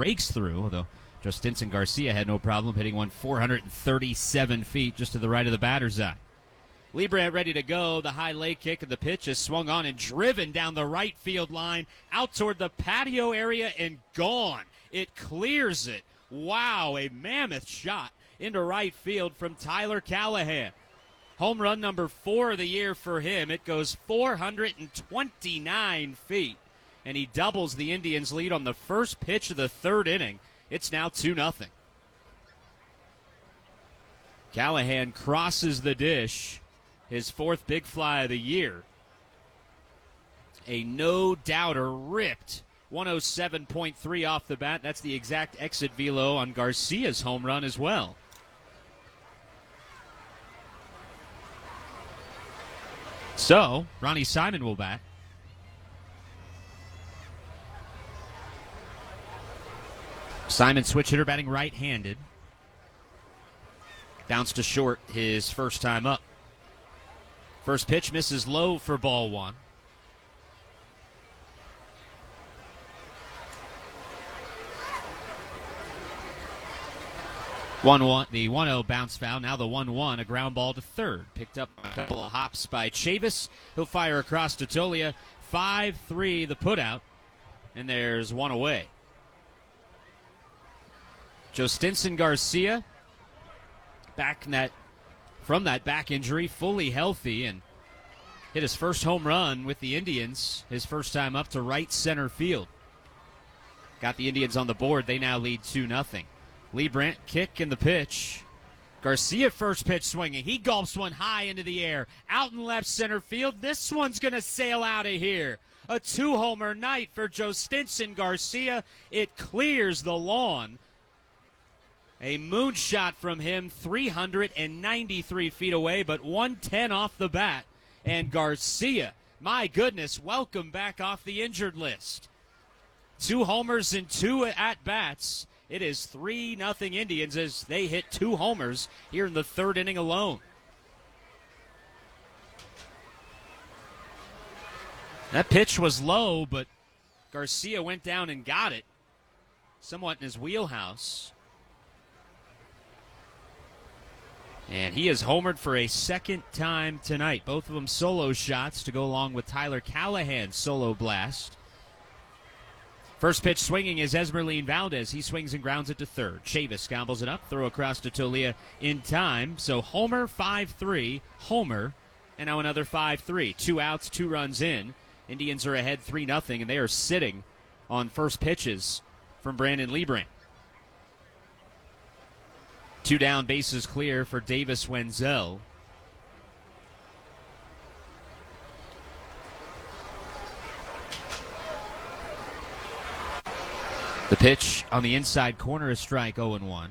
breaks through, although Joe Stinson Garcia had no problem hitting one 437 feet just to the right of the batter's eye. Leibrandt ready to go. The high leg kick of the pitch is swung on and driven down the right field line, out toward the patio area and gone. It clears it. Wow, a mammoth shot into right field from Tyler Callahan. Home run number 4 of the year for him. It goes 429 feet, and he doubles the Indians' lead on the first pitch of the third inning. It's now 2-0. Callahan crosses the dish. His 4th big fly of the year. A no-doubter ripped 107.3 off the bat. That's the exact exit velo on Garcia's home run as well. So, Ronnie Simon will bat. Simon, switch hitter, batting right-handed. Bounced to short his first time up. First pitch misses low for ball 1. The 1-0 bounce foul. Now the 1-1, a ground ball to third. Picked up a couple of hops by Chavis. He'll fire across to Tolia. 5-3 the putout, and there's one away. Joe Stinson Garcia back from that back injury, fully healthy, and hit his first home run with the Indians, his first time up to right center field. Got the Indians on the board. They now lead 2-0. Leibrandt, kick in the pitch. Garcia first pitch swinging. He gulps one high into the air. Out in left center field. This one's going to sail out of here. A 2-homer night for Joe Stinson Garcia. It clears the lawn. A moonshot from him, 393 feet away, but 110 off the bat. And Garcia, my goodness, welcome back off the injured list. 2 homers and 2 at-bats. It is 3-0 Indians as they hit 2 homers here in the third inning alone. That pitch was low, but Garcia went down and got it, somewhat in his wheelhouse. And he has homered for a second time tonight. Both of them solo shots to go along with Tyler Callahan's solo blast. First pitch swinging is Esmeralyn Valdez. He swings and grounds it to third. Chavis gobbles it up, throw across to Tolia in time. So homer, 5-3, homer, and now another 5-3. 2 outs, 2 runs in. Indians are ahead 3-0, and they are sitting on first pitches from Brandon Leibrandt. 2 down, bases clear for Davis Wenzel. The pitch on the inside corner is strike 0-1.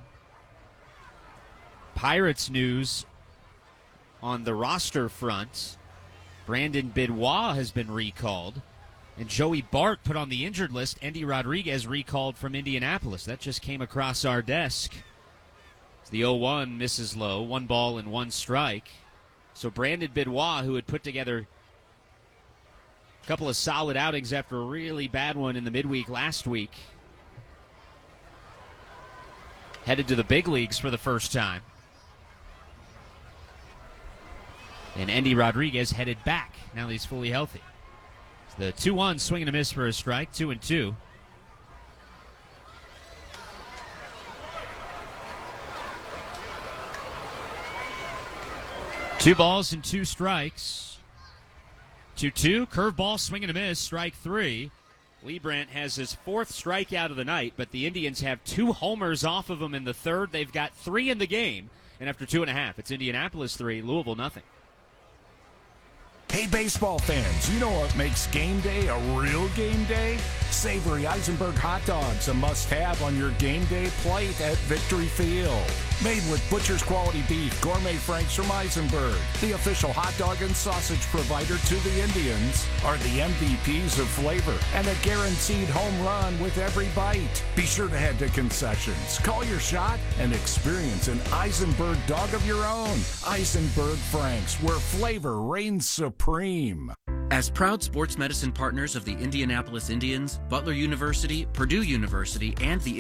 Pirates news on the roster front. Brandon Bidwell has been recalled. And Joey Bart put on the injured list. Endy Rodriguez recalled from Indianapolis. That just came across our desk. The 0-1 misses low, 1 ball and 1 strike. So Brandon Bidwell, who had put together a couple of solid outings after a really bad one in the midweek last week, headed to the big leagues for the first time. And Endy Rodriguez headed back now that he's fully healthy. So the 2-1 swing and a miss for a strike, 2-2. 2 balls and 2 strikes. 2-2, curveball, swing and a miss, strike 3. Leibrandt has his 4th strikeout of the night, but the Indians have 2 homers off of him in the third. They've got 3 in the game, and after 2.5, it's Indianapolis 3, Louisville nothing. Hey, baseball fans, you know what makes game day a real game day? Savory Eisenberg hot dogs, a must-have on your game day plate at Victory Field. Made with butcher's quality beef, gourmet franks from Eisenberg, the official hot dog and sausage provider to the Indians, are the MVPs of flavor and a guaranteed home run with every bite. Be sure to head to concessions, call your shot, and experience an Eisenberg dog of your own. Eisenberg Franks, where flavor reigns supreme. As proud sports medicine partners of the Indianapolis Indians, Butler University, Purdue University, and the